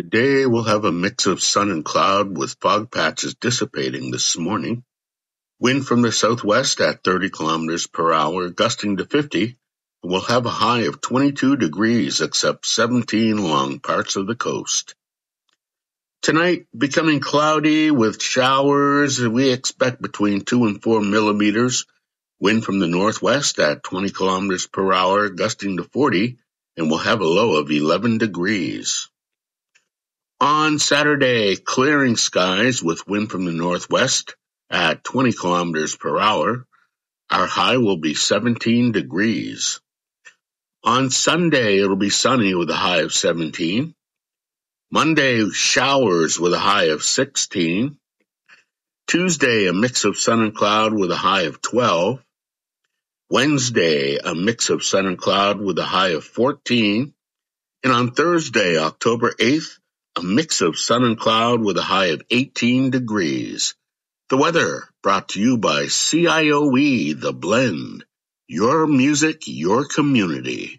Today we'll have a mix of sun and cloud with fog patches dissipating this morning. Wind from the southwest at 30 kilometers per hour, gusting to 50. We'll have a high of 22 degrees except 17 along parts of the coast. Tonight, becoming cloudy with showers. We expect between 2 and 4 millimeters. Wind from the northwest at 20 kilometers per hour, gusting to 40, and we'll have a low of 11 degrees. On Saturday, clearing skies with wind from the northwest at 20 kilometers per hour. Our high will be 17 degrees. On Sunday, it'll be sunny with a high of 17. Monday, showers with a high of 16. Tuesday, a mix of sun and cloud with a high of 12. Wednesday, a mix of sun and cloud with a high of 14. And on Thursday, October 8th, a mix of sun and cloud with a high of 18 degrees. The weather brought to you by CIOE, The Blend. Your music, your community.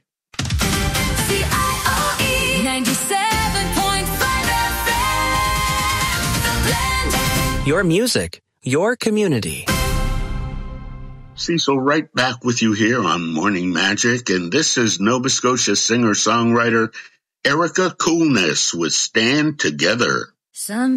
CIOE 97.5 FM. The Blend. Your music, your community. Cecil right back with you here on Morning Magic, and this is Nova Scotia singer-songwriter Erica Coolness with Stand Together. Some